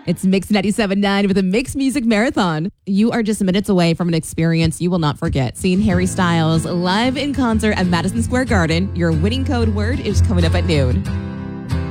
It's Mix 97.9 with a Mix Music Marathon. You are just minutes away from an experience you will not forget. Seeing Harry Styles live in concert at Madison Square Garden. Your winning code word is coming up at noon.